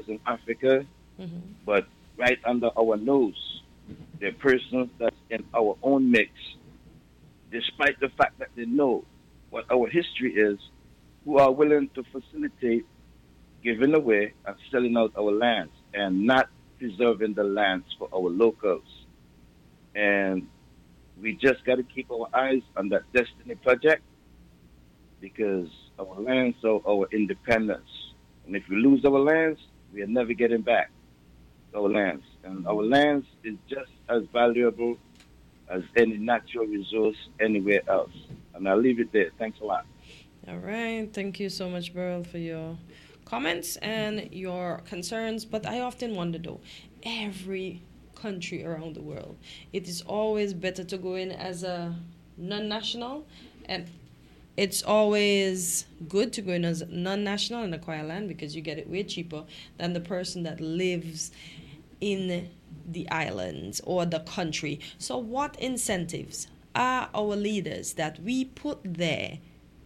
in Africa, Mm-hmm. but right under our nose, they're persons that's in our own mix, despite the fact that they know what our history is, who are willing to facilitate giving away and selling out our lands and not preserving the lands for our locals. And we just got to keep our eyes on that Destiny project because our lands are our independence. And if we lose our lands, we are never getting back our lands. And our lands is just as valuable as any natural resource anywhere else. And I'll leave it there. Thanks a lot. All right. Thank you so much, Beryl, for your comments and your concerns. But I often wonder, though, every country around the world, it is always better to go in as a non-national, and it's always good to go in as non-national and acquire land because you get it way cheaper than the person that lives in the islands or the country. So what incentives are our leaders that we put there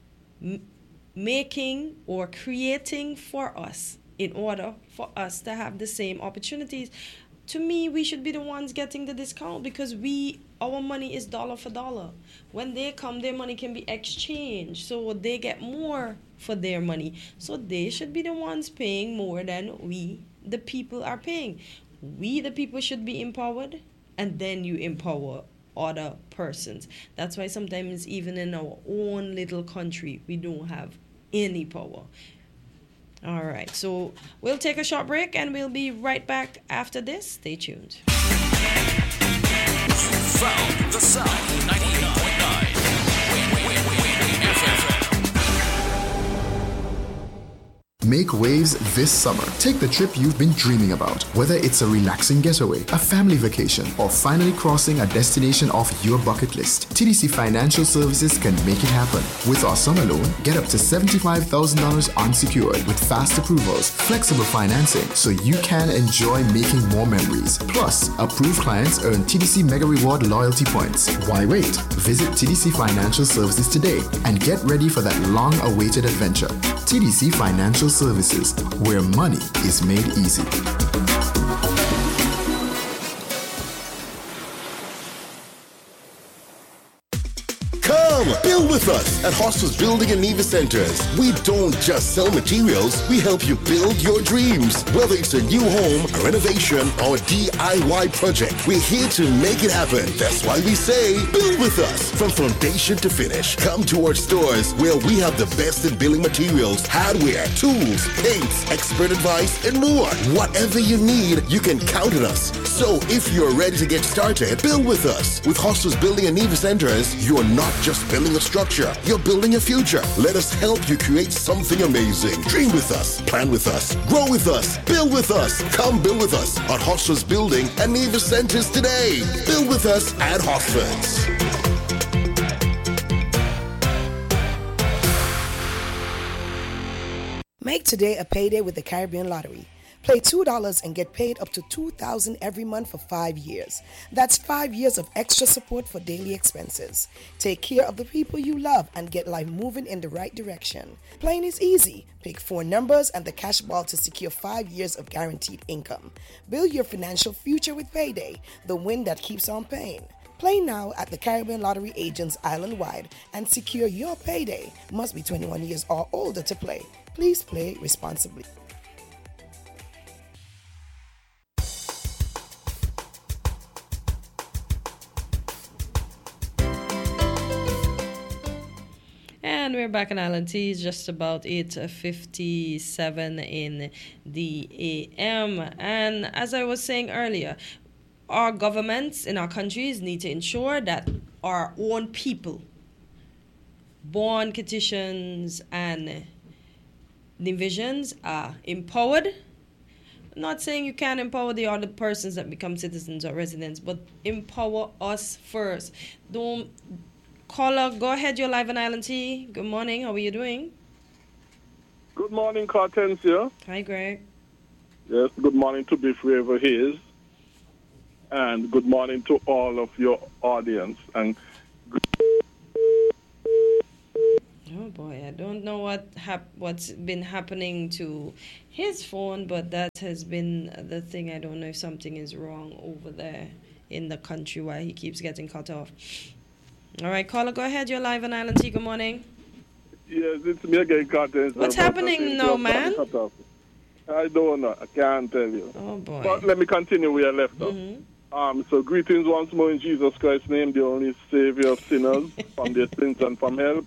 making or creating for us in order for us to have the same opportunities? To me, we should be the ones getting the discount because our money is dollar for dollar. When they come, their money can be exchanged, so they get more for their money. So they should be the ones paying more than we, the people, are paying. We, the people, should be empowered, and then you empower other persons. That's why sometimes even in our own little country, we don't have any power. All right, so we'll take a short break and we'll be right back after this. Stay tuned. Found the Sound 99.9 FM. Make waves this summer. Take the trip you've been dreaming about. Whether it's a relaxing getaway, a family vacation, or finally crossing a destination off your bucket list, TDC Financial Services can make it happen. With our summer loan, get up to $75,000 unsecured with fast approvals, flexible financing, so you can enjoy making more memories. Plus, approved clients earn TDC Mega Reward loyalty points. Why wait? Visit TDC Financial Services today and get ready for that long-awaited adventure. TDC Financial Services, where money is made easy. Come, build with us at Hostels Building and Neva Centers. We don't just sell materials, we help you build your dreams. Whether it's a new home, a renovation, or DIY project, we're here to make it happen. That's why we say, build with us. From foundation to finish, come to our stores where we have the best in building materials, hardware, tools, paints, expert advice, and more. Whatever you need, you can count on us. So if you're ready to get started, build with us. With Hostels Building and Neva Centers, you're not just building a structure, you're building a future. Let us help you create something amazing. Dream with us, plan with us, grow with us, build with us. Come build with us at Hostels Building and Neva Centers today. Build with us at Hostels. Make today a payday with the Caribbean Lottery. Play $2 and get paid up to $2,000 every month for 5 years. That's 5 years of extra support for daily expenses. Take care of the people you love and get life moving in the right direction. Playing is easy. Pick 4 numbers and the cash ball to secure 5 years of guaranteed income. Build your financial future with Payday, the win that keeps on paying. Play now at the Caribbean Lottery agents island-wide and secure your payday. Must be 21 years or older to play. Please play responsibly. And we're back in Island T. It's just about 8:57 in the AM. And as I was saying earlier, our governments in our countries need to ensure that our own people, born petitions and divisions, are empowered. I'm not saying you can't empower the other persons that become citizens or residents, but empower us first. Don't caller, go ahead. You're live on Island T. Good morning. How are you doing? Good morning, Cartencia. Hi, Greg. Yes, good morning to Biff wherever he is. And good morning to all of your audience. And Oh boy, I don't know what's been happening to his phone, but that has been the thing. I don't know if something is wrong over there in the country why he keeps getting cut off. All right, caller, go ahead. You're live on Island T. Good morning. Yes, it's me again, Carter. What's happening now, man? I don't know. I can't tell you. Oh boy. But let me continue where I left off. So greetings once more in Jesus Christ's name, the only Savior of sinners from their sins and from hell.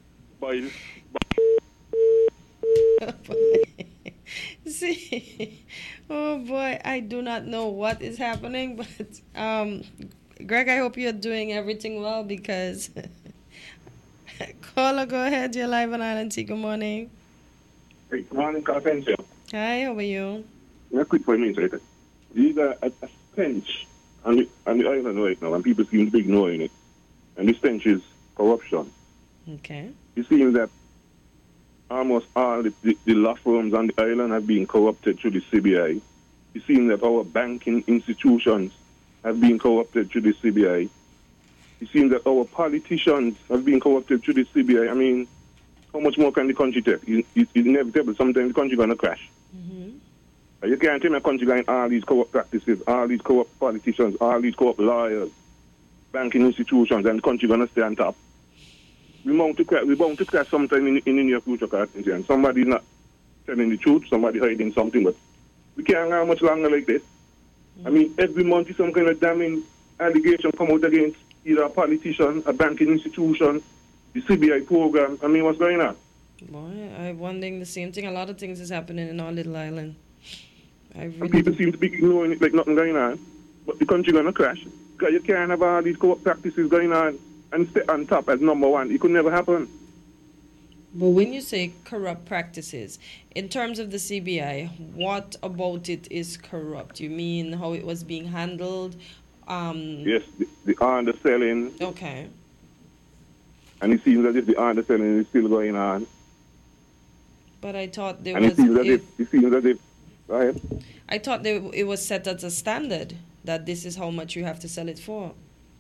See, oh boy, I do not know what is happening, but Greg, I hope you're doing everything well because caller, go ahead. You're live on Island T. Good morning. Hey, good morning, Carpenter. Hi, how are you? Yeah, quick for me, right? These are a stench on the island right now, and people seem to be ignoring it. And the stench is corruption. Okay. It seems that almost all the law firms on the island have been corrupted through the CBI. It seems that our banking institutions have been corrupted through the CBI. It seems that our politicians have been corrupted through the CBI. I mean, how much more can the country take? It's inevitable. Sometimes the country going to crash. You can't tell me a country going all these corrupt practices, all these corrupt politicians, all these corrupt lawyers, banking institutions, and the country going to stay on top. We're bound to crash sometime in the near future, and somebody's not telling the truth, somebody hiding something, but we can't go much longer like this. I mean, every month is some kind of damning allegation come out against either a politician, a banking institution, the CBI program. I mean, what's going on? Boy, I'm wondering the same thing. A lot of things is happening in our little island. And people seem to be ignoring it like nothing going on, but the country going to crash. Because you can't have all these corrupt practices going on and stay on top as number one. It could never happen. But when you say corrupt practices, in terms of the CBI, what about it is corrupt? You mean how it was being handled? Yes, the underselling. Okay. And it seems as if the underselling is still going on. But I thought there and was... it seems as if... Go ahead. I thought it was set as a standard that this is how much you have to sell it for.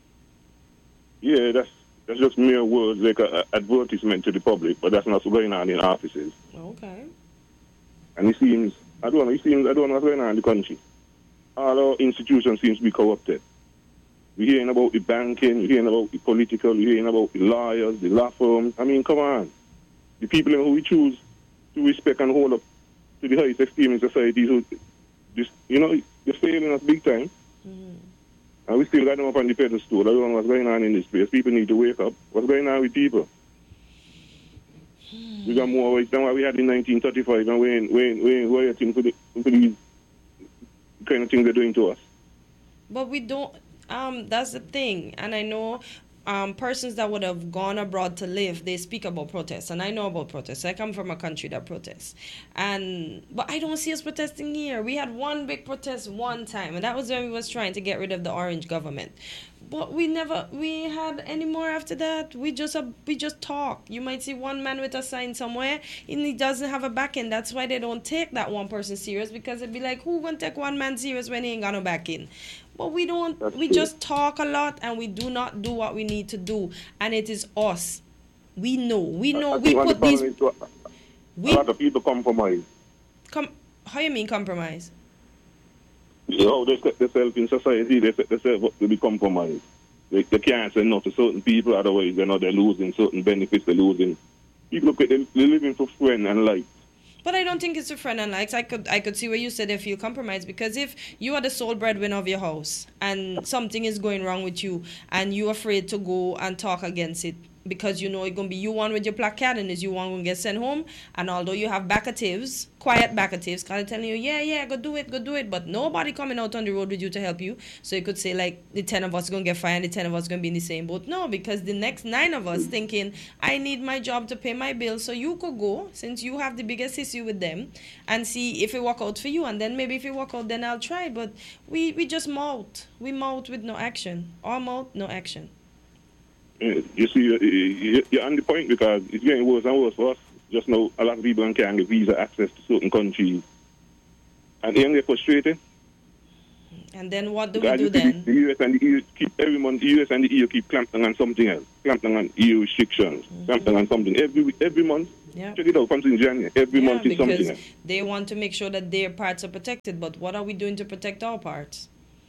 Yeah, that's just mere words, like an advertisement to the public, but that's not what's going on in offices. Okay. And it seems, I don't know what's going on in the country. All our institutions seem to be corrupted. We're hearing about the banking, we're hearing about the political, we're hearing about the lawyers, the law firms. I mean, come on. The people who we choose to respect and hold up to the highest esteem in society who just, they're failing us big time. And we still got them up on the pedestal. I don't know what's going on in this place. People need to wake up. What's going on with people? We got more rights than what we had in 1935, and we're waiting for these kind of things they're doing to us. But we don't, that's the thing. And I know persons that would have gone abroad to live, they speak about protests. And I know about protests. I come from a country that protests. But I don't see us protesting here. We had one big protest one time, and that was when we was trying to get rid of the orange government. But we had any more after that. We just talk. You might see one man with a sign somewhere, and he doesn't have a backing. That's why they don't take that one person serious, because it'd be like, who gonna take one man serious when he ain't got no backing? But we don't. That's we true. just talk a lot, and we do not do what we need to do. And it is us. We know. We put these. A lot of people compromise. How you mean compromise? They set themselves in society, they set themselves up to be compromised. They can't say no to certain people, otherwise they're losing certain benefits, they're losing. People, they're living for friend and life. But I don't think it's a friend and likes. I could see where you said they feel compromised, because if you are the sole breadwinner of your house and something is going wrong with you and you're afraid to go and talk against it, because it's going to be you one with your placard and is you one going to get sent home, and although you have backatives, quiet backatives, kind of telling you, yeah, go do it, but nobody coming out on the road with you to help you, so you could say like the 10 of us going to get fired and the 10 of us going to be in the same boat. No, because the next 9 of us thinking, I need my job to pay my bills, so you could go, since you have the biggest issue with them, and see if it work out for you, and then maybe if it work out, then I'll try. But we just mouth. We mouth with no action. All mouth, no action. You see, you're on the point, because it's getting worse and worse for us. Just now, a lot of people can't get visa access to certain countries. And they get frustrated. And then what do we Because do you see then? the US and the EU keep every month. The US and the EU keep clamping on something else, clamping on EU restrictions, clamping on something every month. Yeah. Check it out from January. Every month is something because else. they want to make sure that their parts are protected. But what are we doing to protect our parts?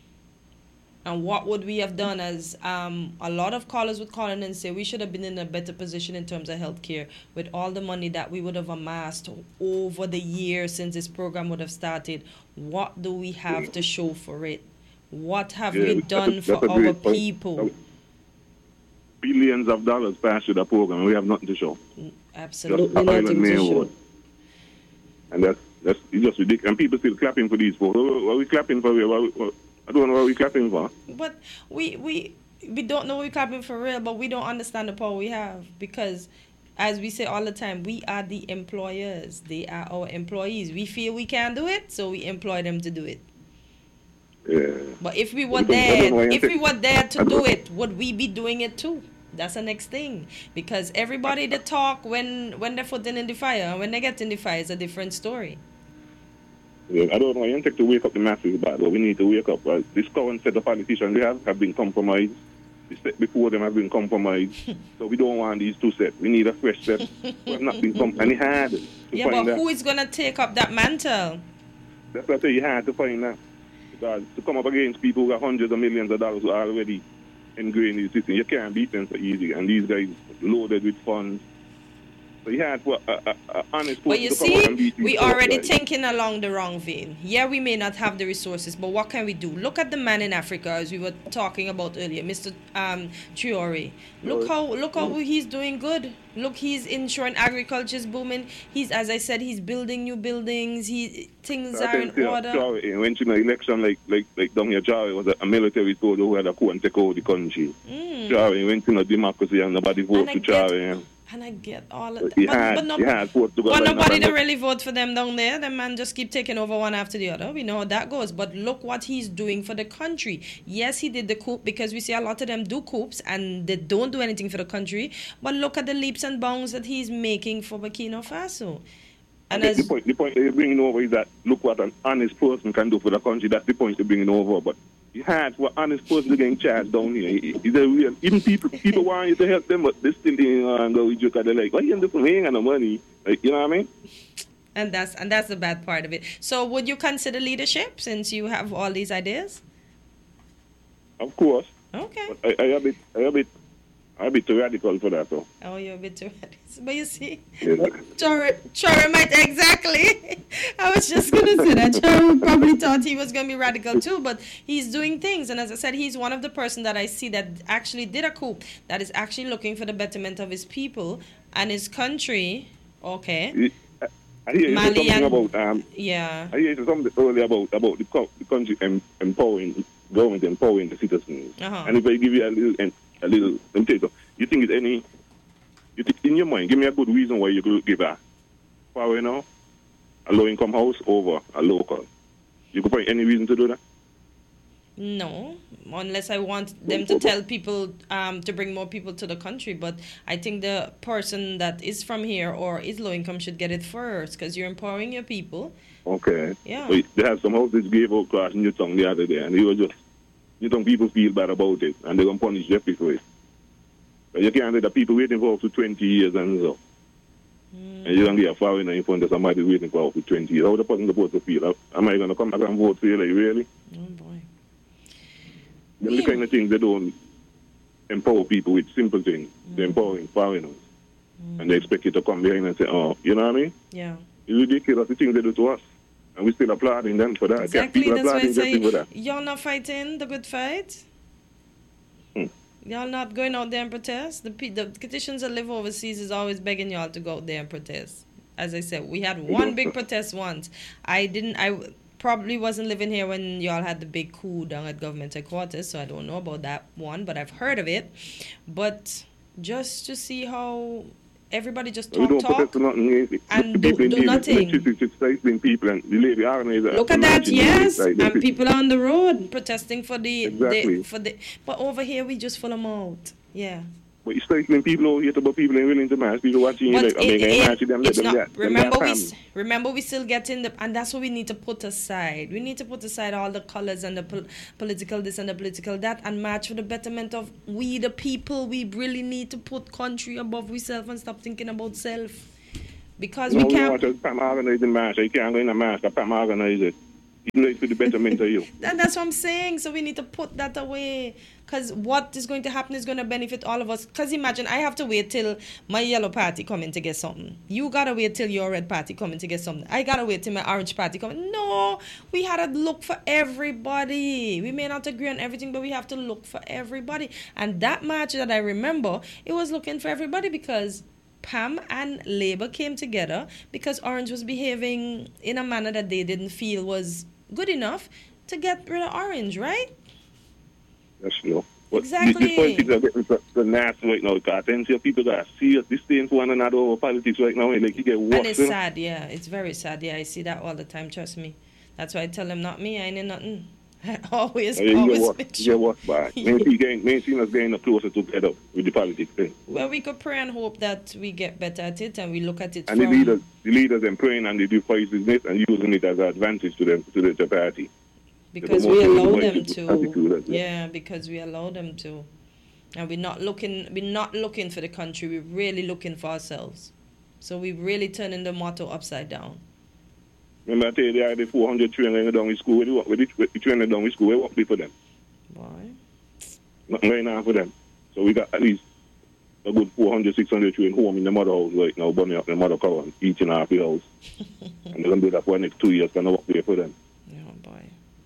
And what would we have done as a lot of callers would call in and say we should have been in a better position in terms of healthcare with all the money that we would have amassed over the years since this program would have started. What do we have to show for it? What have we done for that's a our great point. people? Billions of dollars passed through the program. We have nothing to show. Absolutely Just nothing Island to Main show. Road. And that's it's just ridiculous. And people still clapping for these folks. What are we clapping for? I don't know what we're clapping for. But we don't know we're clapping for real, but we don't understand the power we have because, as we say all the time, we are the employers. They are our employees. We feel we can do it, so we employ them to do it. Yeah. But if we were I don't know why there to do it, would we be doing it too? That's the next thing. Because everybody that talk when they're putting in the fire, and when they get in the fire, it's a different story. Yeah, I don't know. You don't take to wake up the masses, but we need to wake up. This current set of politicians we have been compromised. The set before them have been compromised. So we don't want these two sets. We need a fresh set. We have not been and it's hard to Yeah, find but that. who is going to take up that mantle? That's why I say it's hard to find that. Because to come up against people who got hundreds of millions of dollars who are already ingrained in the system, you can't beat them so easy. And these guys loaded with funds. So you had honest But you to come out and see, beat these we folks, already guys. thinking along the wrong vein. Yeah, we may not have the resources, but what can we do? Look at the man in Africa, as we were talking about earlier, Mr. Traore. Look how he's doing good. Look, he's ensuring agriculture is booming. He's, as I said, he's building new buildings. Things are in order. Traore went to an election like down here. Traore was a military soldier who had to go and take over the country. Traore went to a democracy and nobody voted for Traore. And I get all of that. But nobody to really vote for them down there. The man just keep taking over one after the other. We know how that goes. But look what he's doing for the country. Yes, he did the coup because we see a lot of them do coups and they don't do anything for the country. But look at the leaps and bounds that he's making for Burkina Faso. And the point that you're bringing over is that look what an honest person can do for the country. That's the point you're bringing over. But you had for honest person getting charged down here. Is a real even people want you to help them, but they still didn't go with you because they're like, why you end up paying on the money? Like, you know what I mean? And that's the bad part of it. So would you consider leadership since you have all these ideas? Of course. Okay. But I a bit too radical for that though. Oh, you're a bit too radical. But you see, Yeah. Traore might exactly. I was just gonna say that Traore probably thought he was gonna be radical too, but he's doing things. And as I said, he's one of the person that I see that actually did a coup, that is actually looking for the betterment of his people and his country. Okay. I hear you Mali something and- about Yeah. I hear you something earlier about the country empowering government empowering the citizens. Uh-huh. And if I give you a little let me tell you something. You think it's any you think in your mind, give me a good reason why you could give a low income house over a local. You could find any reason to do that? No, unless I want them to tell people to bring more people to the country. But I think the person that is from here or is low income should get it first because you're empowering your people. Okay. Yeah. So they have some houses gave out across Newtown the other day, and they were just Newtown people feel bad about it, and they're going to punish Jeffrey for it. But you can't say that people waiting for up to 20 years and so. And you don't get a foreigner in front of somebody waiting for up to 20 years. How the person supposed to feel? Am I going to come back and vote for you? Like, really? Oh, boy. Them the kind of things they don't empower people with simple things. They're empowering foreigners. And they expect you to come behind and say, oh, you know what I mean? Yeah. It's ridiculous the things they do to us. And we still applauding them for that. Exactly. People That's why I applauding Jeffrey for say that. y'all not fighting the good fight. Y'all not going out there and protest. The petitions that live overseas is always begging y'all to go out there and protest. As I said, we had one big protest once. I probably wasn't living here when y'all had the big coup down at government headquarters, so I don't know about that one, but I've heard of it. But just to see how everybody just talk and do nothing. People and the lady organizer. Look at that, yes, and people are on the road protesting for Exactly. but over here we just full them out. Yeah. But you're stifling people over here about people ain't willing to march. People watching you But like, remember, we still get in the, and that's what we need to put aside. We need to put aside all the colors and the political this and the political that, and march for the betterment of we the people. We really need to put country above ourselves and stop thinking about self. Because we can't. Pam organize the march. You can't go in a march. Pam organize it. You do it for the betterment of you. And that's what I'm saying. So we need to put that away. Because what is going to happen is going to benefit all of us. Because imagine, I have to wait till my yellow party come in to get something. You got to wait till your red party come in to get something. I got to wait till my orange party come in. No, we had to look for everybody. We may not agree on everything, but we have to look for everybody. And that march that I remember, it was looking for everybody because PAM and Labour came together because Orange was behaving in a manner that they didn't feel was good enough to get rid of Orange, right? That's true. But exactly. This politics are getting so nasty right now. I think people that are serious disdain for one another over politics right now. Like you get worse. And it's sad, yeah. It's very sad. Yeah, I see that all the time. Trust me. That's why I tell them, not me. I ain't in nothing. always make sure. May see us getting closer together with the politics thing. Well, we could pray and hope that we get better at it and we look at it and the leaders and praying and they do business and using it as an advantage to them, to the party. Because we allow them to. Yeah, because we allow them to. And we're not looking for the country, we're really looking for ourselves. So we're really turning the motto upside down. Remember I tell you, they are the 400 trainers down with school. With the trainers down with school, we won't be for them. Why? Nothing right now for them. So we got at least a good 400, 600 trainers home in the mother house right now, burning up the mother cow and eating half the house. And they're going to do that for the next 2 years, going to work there for them. Oh, boy.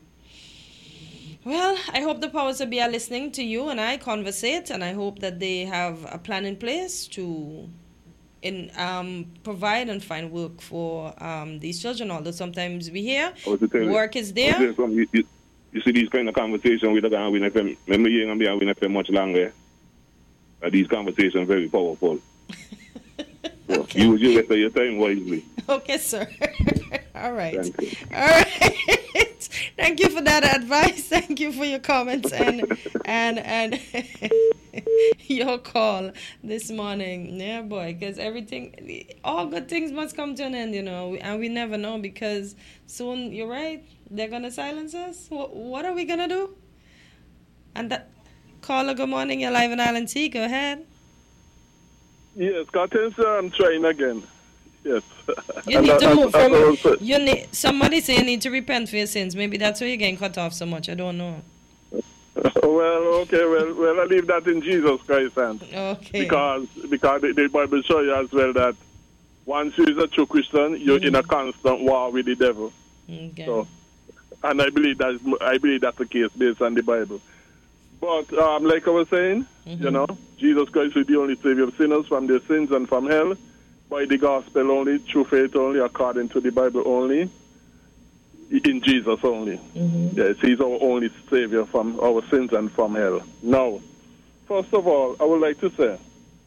Well, I hope the powers that be are listening to you and I conversate, and I hope that they have a plan in place to provide and find work for these children, although sometimes we hear work is there. You see these kind of conversations with the guy Win FM. Remember you ain't going to be on Win FM much longer. These conversations are very powerful. So okay. Use your rest of your time wisely. Okay, sir. All right. Thank you. All right. Thank you for that advice. Thank you for your comments and your call this morning. Yeah, boy, because all good things must come to an end, and we never know because soon, you're right, they're going to silence us. What are we going to do? And that caller, good morning. You're live in Island T. Go ahead. Yes, Curtis, I'm trying again. Yes. You need to move from. Somebody say you need to repent for your sins. Maybe that's why you're getting cut off so much. I don't know. Well, okay. Well, I leave that in Jesus Christ's hands. Okay. Because the Bible shows you as well that once you're a true Christian, you're in a constant war with the devil. Okay. So, and I believe that's the case based on the Bible. But like I was saying, Jesus Christ is the only Savior of sinners from their sins and from hell, by the gospel only, through faith only, according to the Bible only, in Jesus only. Mm-hmm. Yes, He's our only Savior from our sins and from hell. Now, first of all, I would like to say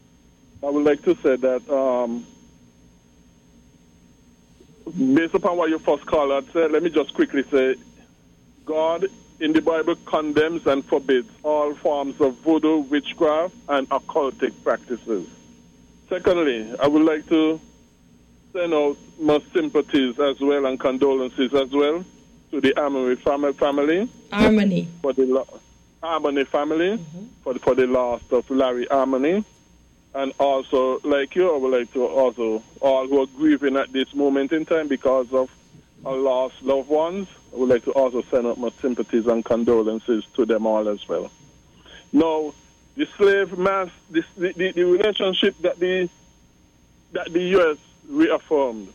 that based upon what your first caller said, let me just quickly say, God in the Bible condemns and forbids all forms of voodoo, witchcraft, and occultic practices. Secondly, I would like to send out my sympathies as well and condolences as well to the Harmony family. Harmony. For the Harmony family, for the loss of Larry Harmony. And also, like you, I would like to also, all who are grieving at this moment in time because of our lost loved ones, I would like to also send out my sympathies and condolences to them all as well. Now, the slave mass, the relationship that the U.S. reaffirmed,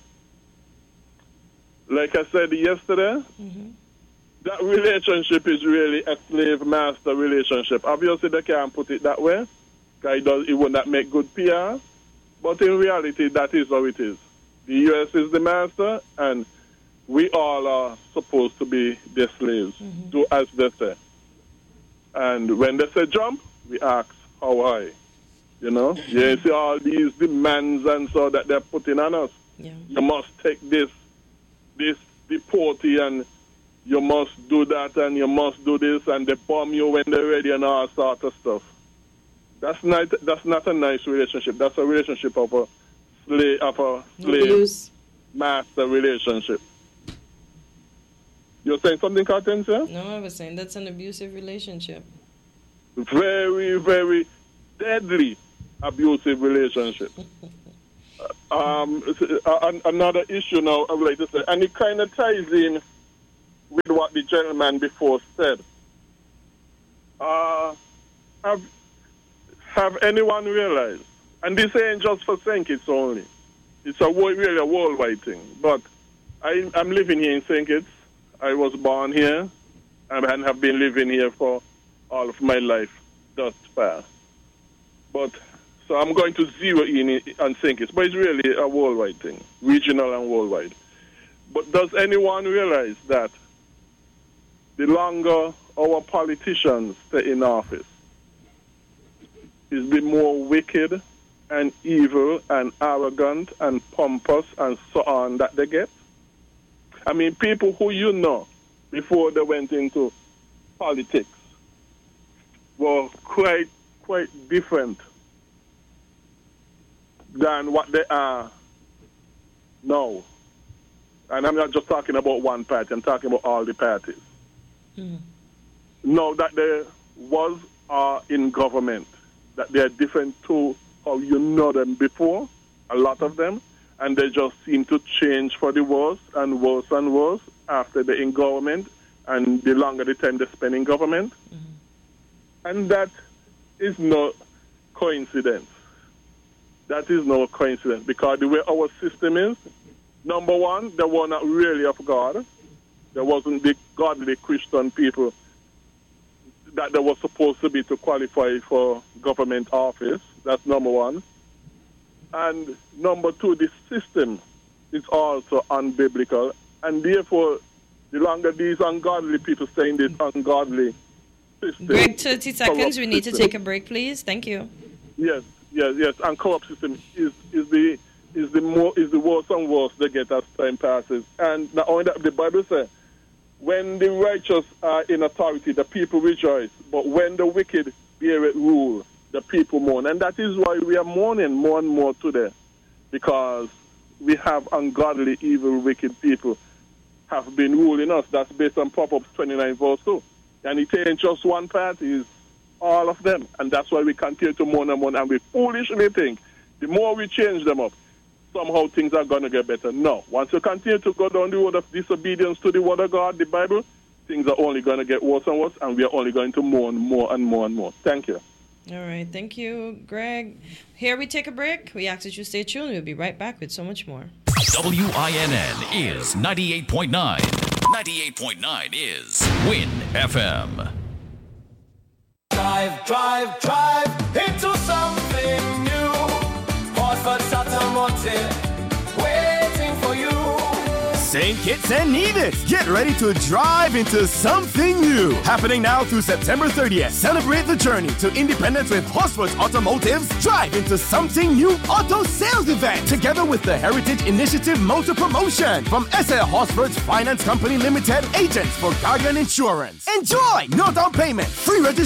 like I said yesterday, that relationship is really a slave-master relationship. Obviously, they can't put it that way, because it would not make good PR, but in reality, that is how it is. The U.S. is the master, and we all are supposed to be their slaves, do as they say. And when they say jump, we ask, how high? You see all these demands and so that they're putting on us. Yeah. You must take this deportee, and you must do that, and you must do this, and they bomb you when they're ready and all sort of stuff. That's not a nice relationship. That's a relationship of a slave Abuse. master relationship. You're saying something, Hortensia? No, I was saying that's an abusive relationship. Very, very deadly abusive relationship. Another issue now I would like to say, and it kind of ties in with what the gentleman before said. Have anyone realized, and this ain't just for St. Kitts only, it's really a worldwide thing, but I'm living here in St. Kitts. I was born here and have been living here for all of my life thus far. But so I'm going to zero in on St. Kitts, but it's really a worldwide thing, regional and worldwide. But does anyone realize that the longer our politicians stay in office, is the more wicked and evil and arrogant and pompous and so on that they get? I mean, people who you know before they went into politics were quite different than what they are now. And I'm not just talking about one party, I'm talking about all the parties. Now that they are in government, that they are different to how you know them before, a lot of them, and they just seem to change for the worse and worse and worse after they're in government and the longer the time they spend in government. And that is no coincidence. That is no coincidence, because the way our system is, number one, they were not really of God. There wasn't the godly Christian people that they were supposed to be to qualify for government office. That's number one. And number two, the system is also unbiblical. And therefore, the longer these ungodly people stay in this ungodly system. Greg, 30 seconds. We need to take a break, please. Thank you. Yes. And co-op system is the worse and worse they get as time passes. And not only that, the Bible says, when the righteous are in authority, the people rejoice. But when the wicked bear it rule, the people mourn. And that is why we are mourning more and more today. Because we have ungodly, evil, wicked people have been ruling us. That's based on Proverbs 29 verse 2. And it ain't just one party, it's all of them. And that's why we continue to mourn and mourn. And we foolishly think the more we change them up, somehow things are going to get better. No. Once you continue to go down the road of disobedience to the word of God, the Bible, things are only going to get worse and worse, and we are only going to mourn more and more and more. Thank you. All right. Thank you, Greg. Here we take a break. We ask that you stay tuned. We'll be right back with so much more. WINN is 98.9. 98.9 is Win FM. Drive into something new. Hartford's Automotive, waiting for you. St. Kitts and Nevis, get ready to drive into something new. Happening now through September 30th. Celebrate the journey to independence with Hosford's Automotive's Drive into Something New auto sales event, together with the Heritage Initiative Motor Promotion from SA Hosford's Finance Company Limited, agents for Guardian Insurance. Enjoy! No down payment, free registration.